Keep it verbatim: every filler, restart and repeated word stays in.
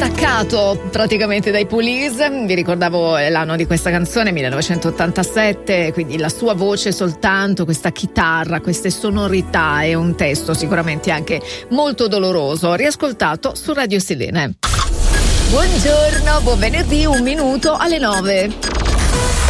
distaccato praticamente dai Police. Vi ricordavo l'anno di questa canzone, millenovecentottantasette, quindi la sua voce soltanto, questa chitarra, queste sonorità e un testo sicuramente anche molto doloroso, riascoltato su Radio Selene. Buongiorno, buon venerdì, un minuto alle nove.